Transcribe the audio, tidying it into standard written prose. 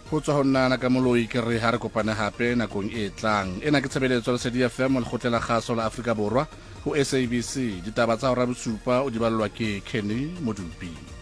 Go tswa ho nna na ka moloi ke re ha re kopane hape nakong e tlang. Ena ke tshebeletso ya Lesedi FM le Lekgotla la Kgaso la Afrika Borwa ho SABC. Ditaba tsa hora bosupa o di ballwa ke Kenny Modupi.